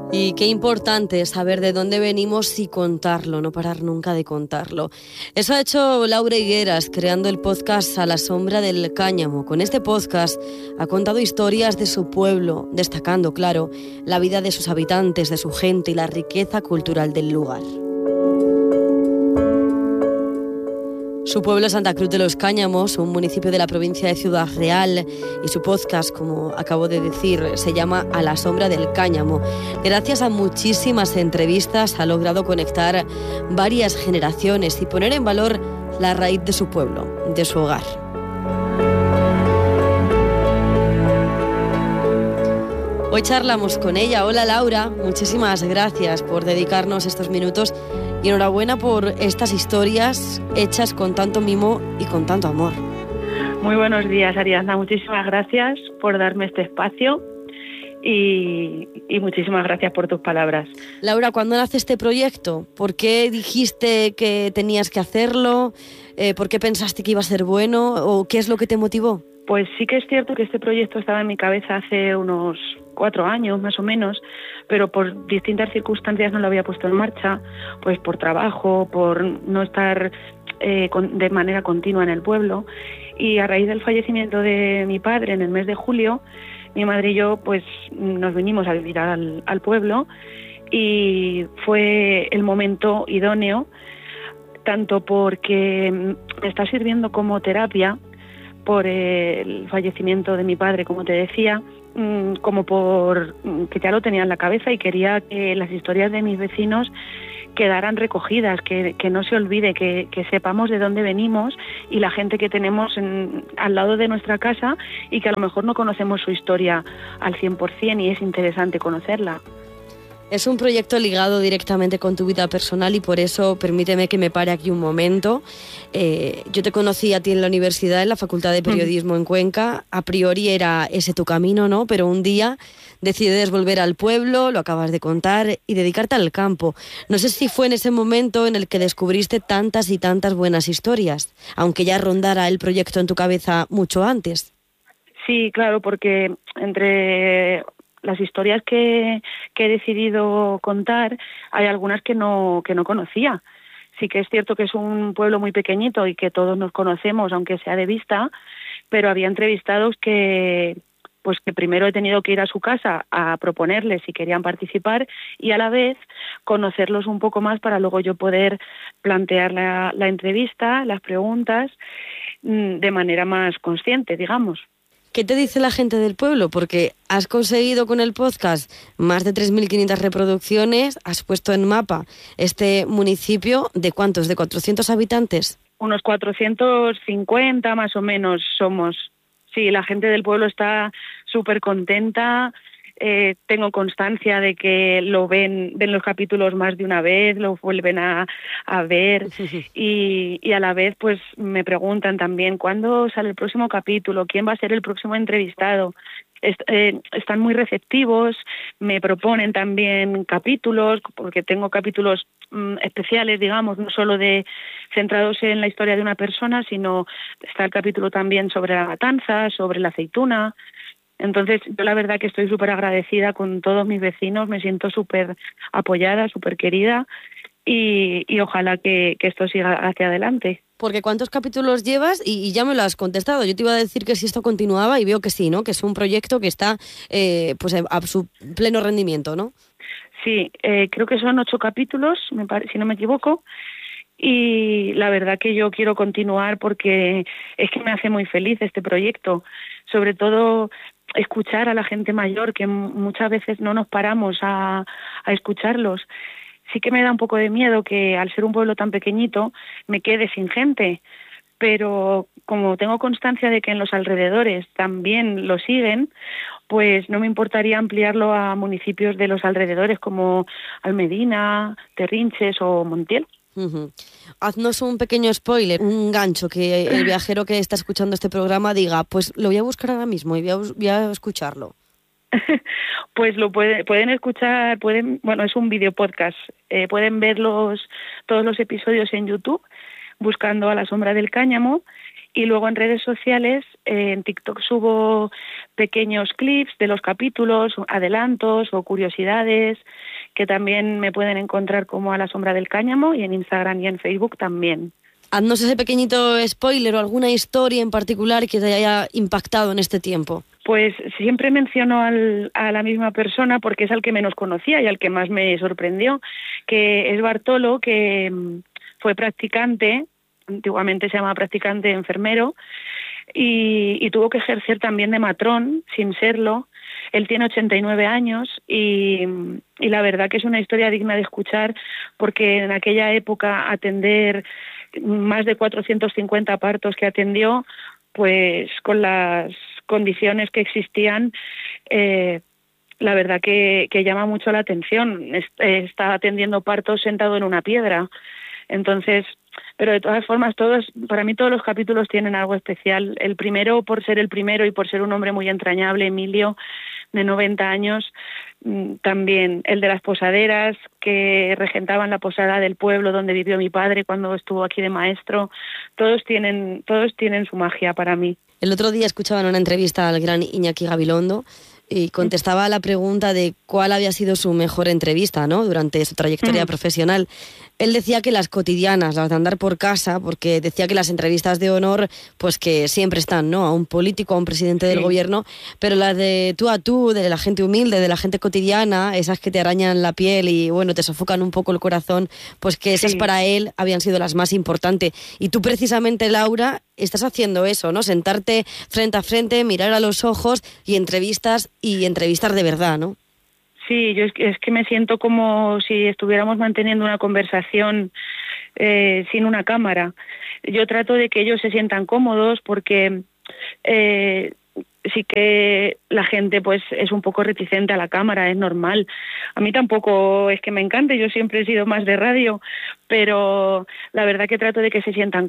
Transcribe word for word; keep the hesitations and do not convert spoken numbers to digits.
Y qué importante es saber de dónde venimos y contarlo, no parar nunca de contarlo. Eso ha hecho Laura Higueras, creando el podcast A la sombra del cáñamo. Con este podcast ha contado historias de su pueblo, destacando, claro, la vida de sus habitantes, de su gente y la riqueza cultural del lugar. Su pueblo es Santa Cruz de los Cáñamos, un municipio de la provincia de Ciudad Real, y su podcast, como acabo de decir, se llama A la sombra del cáñamo. Gracias a muchísimas entrevistas ha logrado conectar varias generaciones y poner en valor la raíz de su pueblo, de su hogar. Hoy charlamos con ella. Hola Laura, muchísimas gracias por dedicarnos estos minutos y enhorabuena por estas historias hechas con tanto mimo y con tanto amor. Muy buenos días, Ariadna. Muchísimas gracias por darme este espacio y, y muchísimas gracias por tus palabras. Laura, ¿cuándo nace este proyecto? ¿Por qué dijiste que tenías que hacerlo? Eh, ¿Por qué pensaste que iba a ser bueno? ¿O qué es lo que te motivó? Pues sí que es cierto que este proyecto estaba en mi cabeza hace unos cuatro años más o menos, pero por distintas circunstancias no lo había puesto en marcha, pues por trabajo, por no estar eh, con, de manera continua en el pueblo. Y a raíz del fallecimiento de mi padre en el mes de julio, mi madre y yo pues nos vinimos a vivir al, al pueblo y fue el momento idóneo, tanto porque me está sirviendo como terapia por el fallecimiento de mi padre, como te decía, como por que ya lo tenía en la cabeza y quería que las historias de mis vecinos quedaran recogidas, que, que no se olvide, que, que sepamos de dónde venimos y la gente que tenemos en, al lado de nuestra casa y que a lo mejor no conocemos su historia al cien por ciento y es interesante conocerla. Es un proyecto ligado directamente con tu vida personal y por eso permíteme que me pare aquí un momento. Eh, yo te conocí a ti en la universidad, en la Facultad de Periodismo en Cuenca. A priori era ese tu camino, ¿no? Pero un día decides volver al pueblo, lo acabas de contar, y dedicarte al campo. No sé si fue en ese momento en el que descubriste tantas y tantas buenas historias, aunque ya rondara el proyecto en tu cabeza mucho antes. Sí, claro, porque entre las historias que, que he decidido contar, hay algunas que no, que no conocía. Sí que es cierto que es un pueblo muy pequeñito y que todos nos conocemos, aunque sea de vista, pero había entrevistados que, pues que primero he tenido que ir a su casa a proponerles si querían participar y a la vez conocerlos un poco más para luego yo poder plantear la, la entrevista, las preguntas, de manera más consciente, digamos. ¿Qué te dice la gente del pueblo? Porque has conseguido con el podcast más de tres mil quinientas reproducciones, has puesto en mapa este municipio. ¿De cuántos? ¿De cuatrocientos habitantes? Unos cuatrocientos cincuenta más o menos somos. Sí, la gente del pueblo está súper contenta. Eh, tengo constancia de que lo ven, ven los capítulos más de una vez, lo vuelven a, a ver y, y a la vez pues me preguntan también cuándo sale el próximo capítulo, quién va a ser el próximo entrevistado. Est- eh, están muy receptivos, me proponen también capítulos, porque tengo capítulos mm, especiales, digamos, no solo de centrados en la historia de una persona, sino está el capítulo también sobre la matanza, sobre la aceituna. Entonces, yo la verdad que estoy súper agradecida con todos mis vecinos, me siento súper apoyada, súper querida y, y ojalá que, que esto siga hacia adelante. Porque ¿cuántos capítulos llevas? Y, y ya me lo has contestado. Yo te iba a decir que si esto continuaba y veo que sí, ¿no? Que es un proyecto que está eh, pues a su pleno rendimiento, ¿no? Sí, eh, creo que son ocho capítulos, me pare, si no me equivoco. Y la verdad que yo quiero continuar porque es que me hace muy feliz este proyecto. Sobre todo escuchar a la gente mayor, que muchas veces no nos paramos a, a escucharlos. Sí que me da un poco de miedo que al ser un pueblo tan pequeñito me quede sin gente, pero como tengo constancia de que en los alrededores también lo siguen, pues no me importaría ampliarlo a municipios de los alrededores como Almedina, Terrinches o Montiel. Uh-huh. Haznos un pequeño spoiler, un gancho, que el viajero que está escuchando este programa diga, pues lo voy a buscar ahora mismo y voy a, voy a escucharlo. Pues lo puede, pueden escuchar, pueden, bueno, es un video podcast, eh, pueden ver los, todos los episodios en YouTube buscando A la sombra del cáñamo. Y luego en redes sociales, eh, en TikTok subo pequeños clips de los capítulos, adelantos o curiosidades, que también me pueden encontrar como A la sombra del cáñamo, y en Instagram y en Facebook también. Haznos ese pequeñito spoiler o alguna historia en particular que te haya impactado en este tiempo. Pues siempre menciono al, a la misma persona porque es al que menos conocía y al que más me sorprendió, que es Bartolo, que fue practicante, antiguamente se llamaba practicante enfermero, y, y tuvo que ejercer también de matrón, sin serlo. Él tiene ochenta y nueve años y, y la verdad que es una historia digna de escuchar, porque en aquella época atender más de cuatrocientos cincuenta partos que atendió, pues con las condiciones que existían, eh, la verdad que, que llama mucho la atención. Está atendiendo partos sentado en una piedra. Entonces, pero de todas formas, todos, para mí todos los capítulos tienen algo especial. El primero por ser el primero y por ser un hombre muy entrañable, Emilio, de noventa años, también el de las posaderas, que regentaban la posada del pueblo donde vivió mi padre cuando estuvo aquí de maestro. Todos tienen, todos tienen su magia para mí. El otro día escuchaba en una entrevista al gran Iñaki Gabilondo y contestaba a la pregunta de cuál había sido su mejor entrevista, ¿no?, durante su trayectoria mm. profesional. Él decía que las cotidianas, las de andar por casa, porque decía que las entrevistas de honor, pues que siempre están, ¿no?, a un político, a un presidente sí. del gobierno, pero las de tú a tú, de la gente humilde, de la gente cotidiana, esas que te arañan la piel y, bueno, te sofocan un poco el corazón, pues que esas sí. para él habían sido las más importantes. Y tú precisamente, Laura, estás haciendo eso, ¿no?, sentarte frente a frente, mirar a los ojos y entrevistas, y entrevistas de verdad, ¿no? Sí, yo es que, es que me siento como si estuviéramos manteniendo una conversación eh, sin una cámara. Yo trato de que ellos se sientan cómodos porque eh, sí que la gente pues es un poco reticente a la cámara, es normal. A mí tampoco es que me encante, yo siempre he sido más de radio, pero la verdad que trato de que se sientan